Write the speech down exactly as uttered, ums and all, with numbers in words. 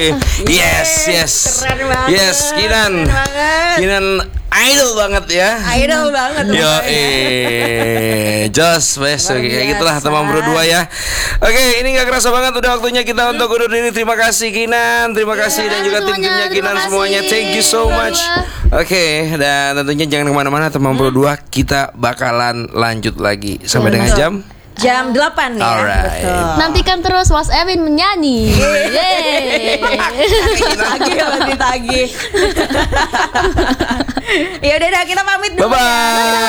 Yes, yes. Keren banget. Yes, Kinan. Keren banget. Kinan idol banget ya. Idol banget. Yo, pokoknya. eh, Jos, wes, Luar kayak biasa. gitulah teman berdua ya. Oke, ini nggak kerasa banget udah waktunya kita untuk undur diri. Terima kasih Kinan, terima kasih dan juga semuanya, tim-timnya terima Kinan kasih. semuanya. Thank you so Berdua. much. Oke, dan tentunya jangan kemana-mana teman berdua. Kita bakalan lanjut lagi sampai dengan betul. jam. Jam delapan ya. Alright. Betul. Nantikan terus Mas Erwin menyanyi. Yeay. Ditagih kalau ditagih. Ya udah dah kita pamit dulu. Bye bye.